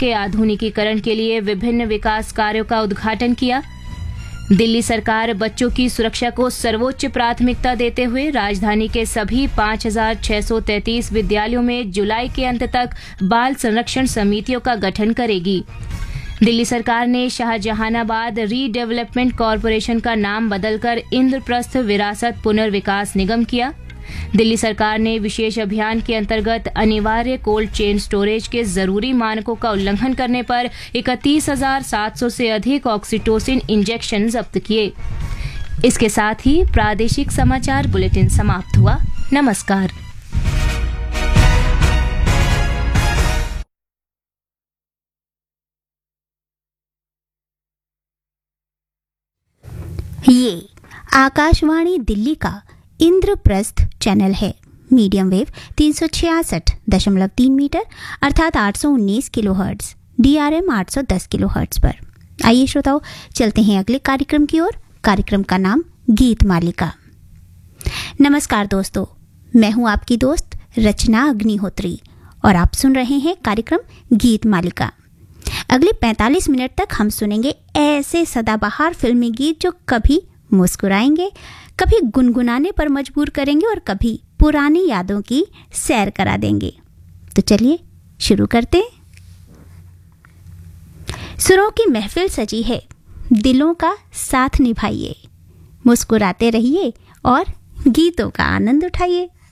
के आधुनिकीकरण के लिए विभिन्न विकास कार्यों का उद्घाटन किया। दिल्ली सरकार बच्चों की सुरक्षा को सर्वोच्च प्राथमिकता देते हुए राजधानी के सभी 5,633 विद्यालयों में जुलाई के अंत तक बाल संरक्षण समितियों का गठन करेगी। दिल्ली सरकार ने शाहजहानाबाद रीडेवलपमेंट कॉरपोरेशन का नाम बदलकर इंद्रप्रस्थ विरासत पुनर्विकास निगम किया। दिल्ली सरकार ने विशेष अभियान के अंतर्गत अनिवार्य कोल्ड चेन स्टोरेज के जरूरी मानकों का उल्लंघन करने पर 31,700 से अधिक ऑक्सीटोसिन इंजेक्शन जब्त किए। इसके साथ ही प्रादेशिक समाचार बुलेटिन समाप्त हुआ। नमस्कार। ये आकाशवाणी दिल्ली का इंद्रप्रस्थ चैनल है। मीडियम वेव 366.3 मीटर अर्थात 819 किलोहर्ट्ज, DRM 810 किलोहर्ट्ज पर। आइए श्रोताओं, चलते हैं अगले कार्यक्रम की ओर। कार्यक्रम का नाम गीत मालिका। नमस्कार दोस्तों, मैं हूं आपकी दोस्त रचना अग्निहोत्री और आप सुन रहे हैं कार्यक्रम गीत मालिका। अगले 45 मिनट तक हम सुनेंगे ऐसे सदाबहार फिल्मी गीत जो कभी मुस्कुराएंगे, कभी गुनगुनाने पर मजबूर करेंगे और कभी पुरानी यादों की सैर करा देंगे। तो चलिए शुरू करते हैं। सुरों की महफिल सजी है, दिलों का साथ निभाइए, मुस्कुराते रहिए और गीतों का आनंद उठाइए।